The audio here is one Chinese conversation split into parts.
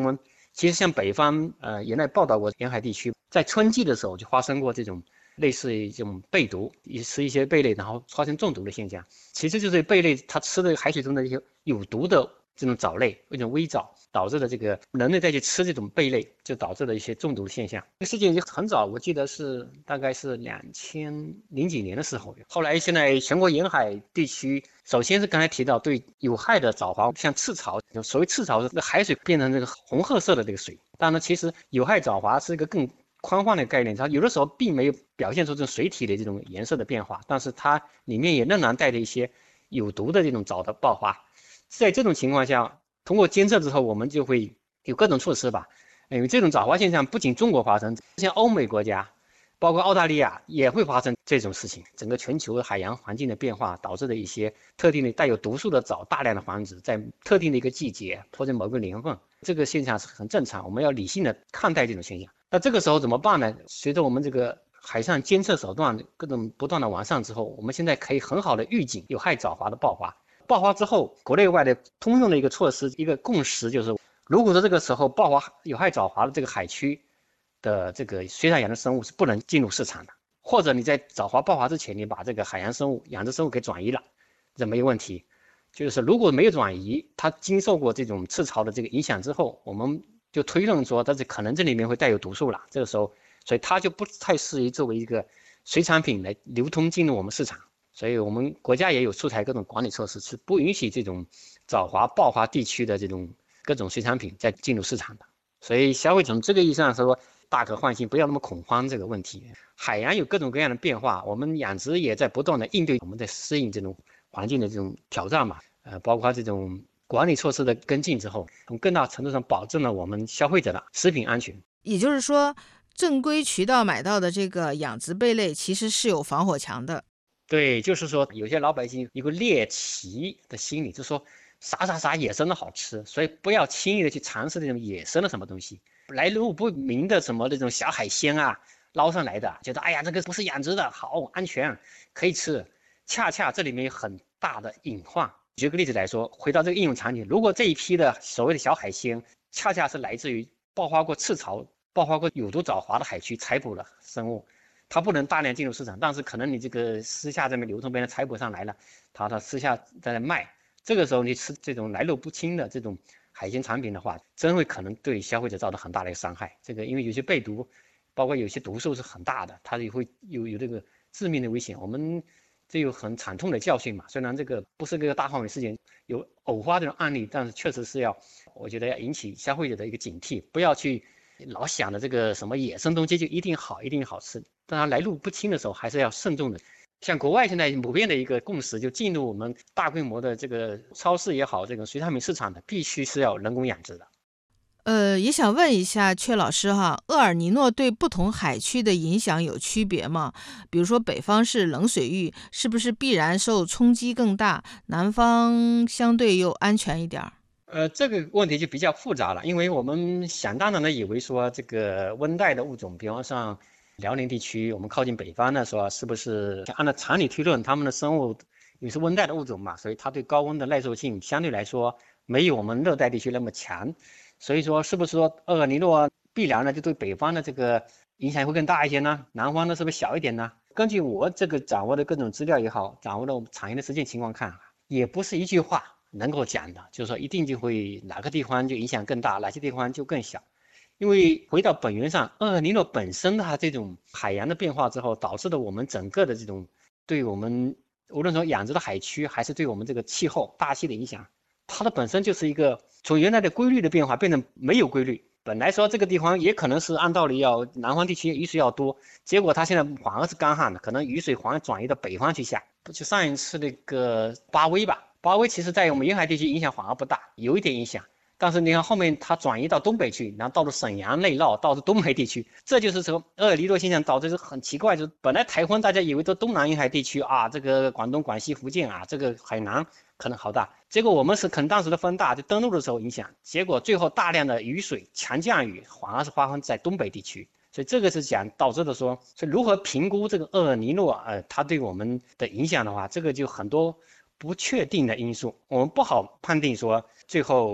温。其实像北方原来报道过沿海地区在春季的时候就发生过这种类似于这种贝毒，吃一些贝类然后发生中毒的现象。其实就是贝类它吃的海水中的一些有毒的这种藻类，一种微藻，导致的这个人类再去吃这种贝类，就导致了一些中毒的现象。这个事件就很早，我记得是大概是2000几年的时候。后来现在全国沿海地区，首先是刚才提到对有害的藻华，像赤潮，所谓赤潮是海水变成这个红褐色的这个水。当然，其实有害藻华是一个更宽泛的概念，它有的时候并没有表现出这种水体的这种颜色的变化，但是它里面也仍然带着一些有毒的这种藻的爆发。在这种情况下，通过监测之后，我们就会有各种措施吧。因为这种藻华现象不仅中国发生，像欧美国家，包括澳大利亚也会发生这种事情。整个全球海洋环境的变化导致的一些特定的带有毒素的藻大量的繁殖，在特定的一个季节或者某个年份，这个现象是很正常。我们要理性的看待这种现象。那这个时候怎么办呢？随着我们这个海上监测手段各种不断的完善之后，我们现在可以很好的预警有害藻华的爆发。爆发之后，国内外的通用的一个措施，一个共识就是，如果说这个时候爆发有害藻华的这个海区的这个水产养殖生物是不能进入市场的，或者你在藻华爆发之前，你把这个海洋生物、养殖生物给转移了，这没有问题。就是如果没有转移，它经受过这种赤潮的这个影响之后，我们就推论说，它可能这里面会带有毒素了。这个时候，所以它就不太适宜作为一个水产品来流通进入我们市场。所以我们国家也有出台各种管理措施，是不允许这种藻华爆发地区的这种各种水产品再进入市场的。所以消费者从这个意义上说，大可放心，不要那么恐慌这个问题。海洋有各种各样的变化，我们养殖也在不断的应对，我们在适应这种环境的这种挑战嘛。包括这种管理措施的跟进之后，从更大程度上保证了我们消费者的食品安全。 也就是说，正规渠道买到的这个养殖贝类其实是有防火墙的。 对，就是说有些老百姓有个猎奇的心理，就是说啥野生的好吃，所以不要轻易的去尝试这种野生的什么东西，来路不明的什么这种小海鲜啊，捞上来的，觉得哎呀这个不是养殖的，好安全可以吃，恰恰这里面有很大的隐患。举个例子来说，回到这个应用场景，如果这一批的所谓的小海鲜，恰恰是来自于爆发过赤潮、爆发过有毒藻华的海区采捕的生物。它不能大量进入市场，但是可能你这个私下这边流通，别人采捕上来了，它私下在卖，这个时候你吃这种来路不清的这种海鲜产品的话，真会可能对消费者造成很大的一个伤害。这个因为有些被毒，包括有些毒素是很大的，它也会有这个致命的危险。我们这有很惨痛的教训嘛。虽然这个不是个大范围事件，有偶发这种案例，但是确实是我觉得要引起消费者的一个警惕，不要去老想着这个什么野生东西就一定好，一定好吃。当然来路不清的时候还是要慎重的。像国外现在普遍的一个共识，就进入我们大规模的这个超市也好，这个水产品市场的，必须是要人工养殖的。 也想问一下阙老师哈，厄尔尼诺对不同海区的影响有区别吗？比如说北方是冷水域，是不是必然受冲击更大？南方相对又安全一点？ 这个问题就比较复杂了，因为我们想当然的以为说这个温带的物种，比方像辽宁地区，我们靠近北方的说，是不是按照常理推论，它们的生物也是温带的物种嘛，所以它对高温的耐受性相对来说没有我们热带地区那么强。所以说，是不是说厄尔尼诺必然呢就对北方的这个影响会更大一些呢？南方呢是不是小一点呢？根据我这个掌握的各种资料也好，掌握的我们产业的实践情况看，也不是一句话能够讲的，就是说一定就会哪个地方就影响更大，哪些地方就更小。因为回到本源上，厄尔尼诺本身它这种海洋的变化之后，导致的我们整个的这种对我们无论说养殖的海区，还是对我们这个气候大气的影响，它的本身就是一个从原来的规律的变化变成没有规律。本来说这个地方也可能是按道理要南方地区雨水要多，结果它现在反而是干旱的，可能雨水反而转移到北方去下。就上一次那个巴威吧，巴威其实在我们沿海地区影响反而不大，有一点影响。但是你看后面它转移到东北去，然后到了沈阳内涝，到了东北地区，这就是说厄尔尼诺现象导致是很奇怪，就是本来台风大家以为都东南沿海地区啊，这个广东、广西、福建啊，这个海南可能好大，结果我们是可能当时的风大，就登陆的时候影响，结果最后大量的雨水、强降雨反而是发生在东北地区。所以这个是讲导致的说，是如何评估这个厄尔尼诺它对我们的影响的话，这个就很多不确定的因素，我们不好判定说最后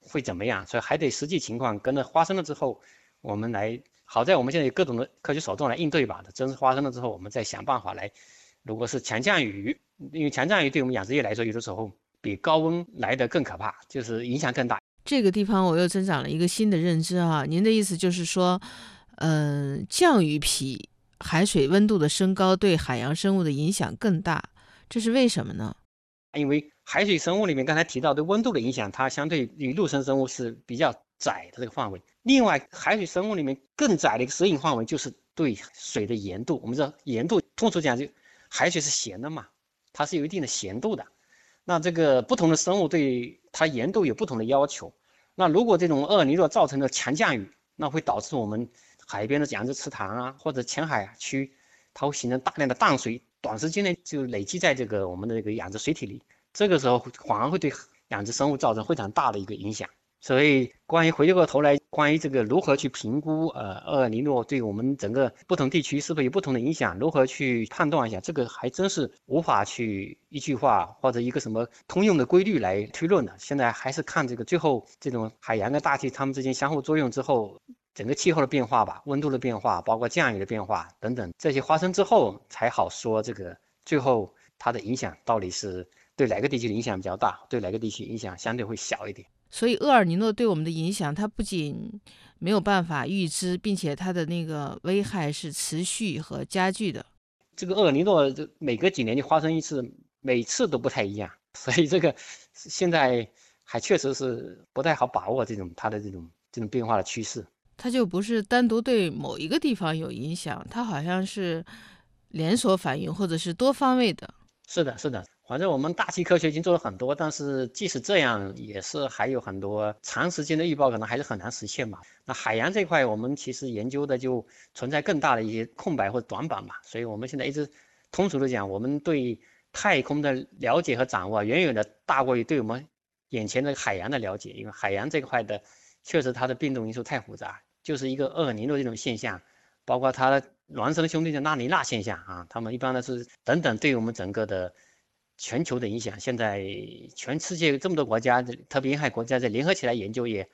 会怎么样，所以还得实际情况跟着发生了之后，我们来。好在我们现在有各种的科学手段来应对吧，真是发生了之后，我们再想办法来。如果是强降雨，因为强降雨对我们养殖业来说，有的时候比高温来的更可怕，就是影响更大。 这个地方我又增长了一个新的认知啊，您的意思就是说，降雨比海水温度的升高对海洋生物的影响更大，这是为什么呢？ 因为海水生物里面刚才提到对温度的影响，它相对于陆生生物是比较窄的这个范围。另外，海水生物里面更窄的一个适应范围就是对水的盐度。我们知道盐度，通俗讲就海水是咸的嘛，它是有一定的咸度的。那这个不同的生物对它盐度有不同的要求。那如果这种厄尔尼诺造成的强降雨，那会导致我们海边的养殖池塘啊，或者浅海区，它会形成大量的淡水，短时间内就累积在这个我们的这个养殖水体里。这个时候反而会对养殖生物造成非常大的一个影响。所以，回过头来，关于这个如何去评估厄尔尼诺对我们整个不同地区是不是有不同的影响，如何去判断一下，这个还真是无法去一句话或者一个什么通用的规律来推论的。现在还是看这个最后这种海洋跟大气它们之间相互作用之后，整个气候的变化吧，温度的变化，包括降雨的变化等等，这些发生之后才好说这个最后它的影响到底是对哪个地区的影响比较大，对哪个地区影响相对会小一点。 所以厄尔尼诺对我们的影响，它不仅没有办法预知，并且它的那个危害是持续和加剧的。 这个厄尔尼诺每隔几年就发生一次，每次都不太一样，所以这个现在还确实是不太好把握它的这种变化的趋势。 它就不是单独对某一个地方有影响，它好像是连锁反应或者是多方位的。 是的，是的，反正我们大气科学已经做了很多，但是即使这样，也是还有很多长时间的预报可能还是很难实现嘛。那海洋这块，我们其实研究的就存在更大的一些空白或者短板嘛，所以我们现在一直通俗的讲，我们对太空的了解和掌握远远的大过于对我们眼前的海洋的了解，因为海洋这块的确实它的变动因素太复杂，就是一个厄尔尼诺这种现象。包括它孪生兄弟的拉尼娜现象啊，他们一般的是等等，对我们整个的全球的影响，现在全世界这么多国家，特别沿海国家在联合起来研究，也